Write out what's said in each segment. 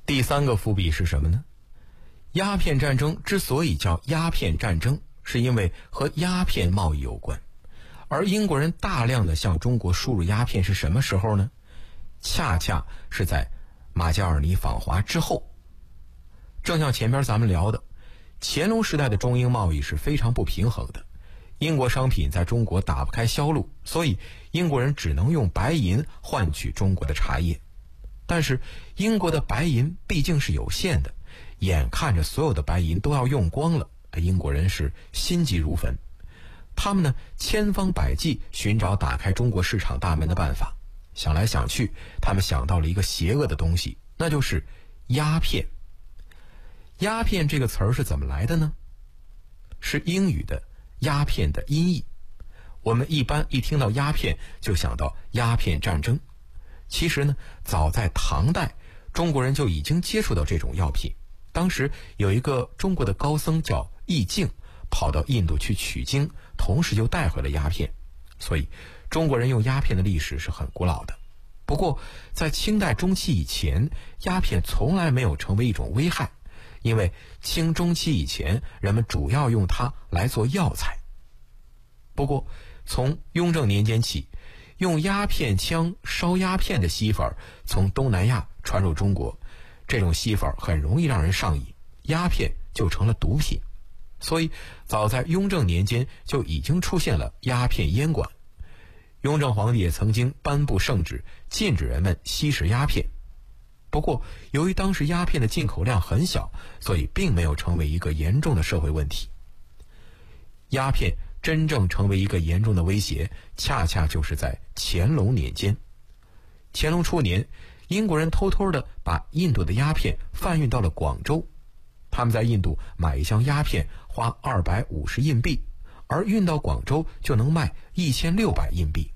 第三个伏笔是什么呢？鸦片战争之所以叫鸦片战争，是因为和鸦片贸易有关。而英国人大量的向中国输入鸦片是什么时候呢？恰恰是在马加尔尼访华之后。正像前面咱们聊的，乾隆时代的中英贸易是非常不平衡的，英国商品在中国打不开销路，所以英国人只能用白银换取中国的茶叶。但是英国的白银毕竟是有限的，眼看着所有的白银都要用光了，英国人是心急如焚。他们呢，千方百计寻找打开中国市场大门的办法，想来想去，他们想到了一个邪恶的东西，那就是鸦片。鸦片这个词儿是怎么来的呢？是英语的鸦片的音译。我们一般一听到鸦片就想到鸦片战争。其实呢，早在唐代，中国人就已经接触到这种药品。当时有一个中国的高僧叫易净，跑到印度去取经，同时就带回了鸦片。所以中国人用鸦片的历史是很古老的。不过在清代中期以前，鸦片从来没有成为一种危害，因为清中期以前人们主要用它来做药材。不过从雍正年间起，用鸦片枪烧鸦片的戏法从东南亚传入中国，这种戏法很容易让人上瘾，鸦片就成了毒品。所以早在雍正年间就已经出现了鸦片烟馆。雍正皇帝也曾经颁布圣旨，禁止人们吸食鸦片。不过由于当时鸦片的进口量很小，所以并没有成为一个严重的社会问题。鸦片真正成为一个严重的威胁，恰恰就是在乾隆年间。乾隆初年，英国人偷偷地把印度的鸦片贩运到了广州。他们在印度买一箱鸦片花250硬币，而运到广州就能卖1600硬币，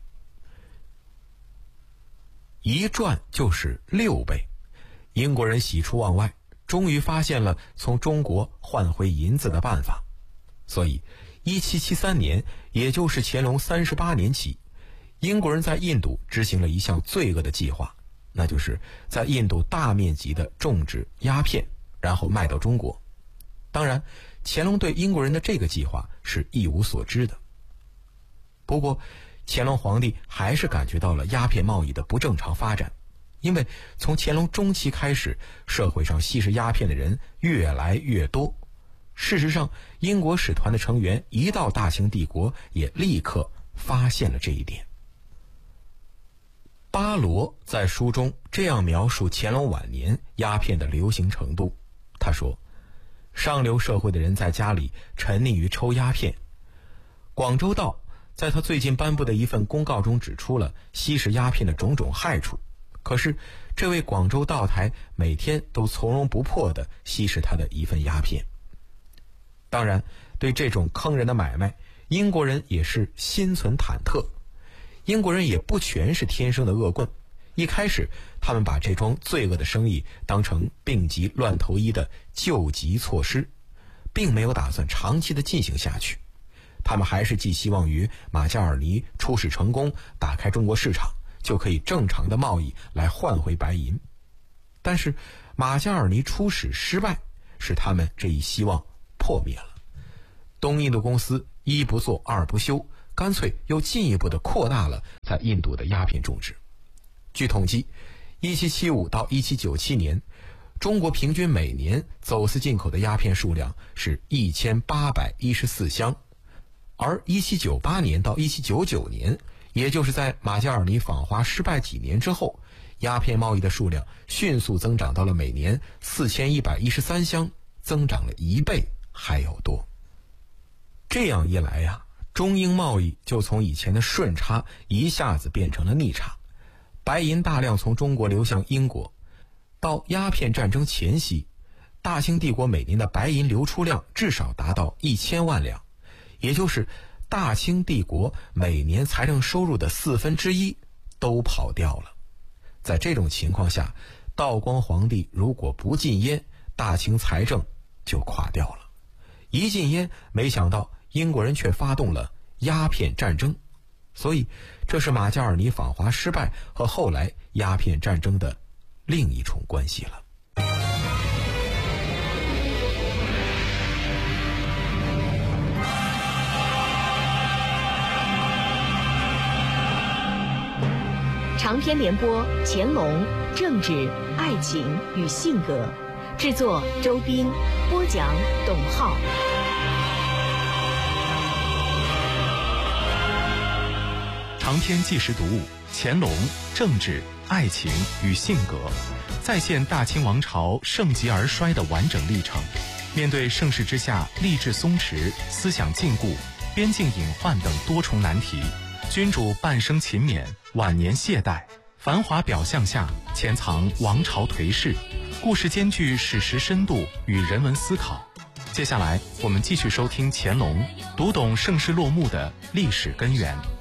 一赚就是6倍。英国人喜出望外，终于发现了从中国换回银子的办法。所以1773年，也就是乾隆38年起，英国人在印度执行了一项罪恶的计划，那就是在印度大面积的种植鸦片，然后卖到中国。当然，乾隆对英国人的这个计划是一无所知的。不过乾隆皇帝还是感觉到了鸦片贸易的不正常发展，因为从乾隆中期开始，社会上吸食鸦片的人越来越多。事实上，英国使团的成员一到大清帝国，也立刻发现了这一点。巴罗在书中这样描述乾隆晚年鸦片的流行程度，他说，上流社会的人在家里沉溺于抽鸦片。广州道在他最近颁布的一份公告中指出了吸食鸦片的种种害处，可是这位广州道台每天都从容不迫地吸食他的一份鸦片。当然，对这种坑人的买卖，英国人也是心存忐忑。英国人也不全是天生的恶棍，一开始他们把这桩罪恶的生意当成病急乱投医的救急措施，并没有打算长期的进行下去。他们还是寄希望于马加尔尼出使成功，打开中国市场，就可以正常的贸易来换回白银。但是马加尔尼出使失败，使他们这一希望破灭了。东印度公司一不做二不休，干脆又进一步的扩大了在印度的鸦片种植。据统计，1775到1797年，中国平均每年走私进口的鸦片数量是1814箱，而1798年到1799年，也就是在马加尔尼访华失败几年之后，鸦片贸易的数量迅速增长到了每年4113箱，增长了1倍还要多。这样一来呀，中英贸易就从以前的顺差一下子变成了逆差。白银大量从中国流向英国，到鸦片战争前夕，大清帝国每年的白银流出量至少达到1000万两，也就是大清帝国每年财政收入的1/4都跑掉了。在这种情况下，道光皇帝如果不禁烟，大清财政就垮掉了。一禁烟，没想到英国人却发动了鸦片战争，所以这是马加尔尼访华失败和后来鸦片战争的另一重关系了。 长篇联播乾隆、政治、爱情与性格，制作周斌，播讲董浩。 长篇纪实读物乾隆、政治、爱情与性格，再现大清王朝盛极而衰的完整历程。面对盛世之下吏治松弛、思想禁锢、边境隐患等多重难题，君主半生勤勉，晚年懈怠，繁华表象下潜藏王朝颓势，故事兼具史实深度与人文思考。接下来我们继续收听乾隆，读懂盛世落幕的历史根源。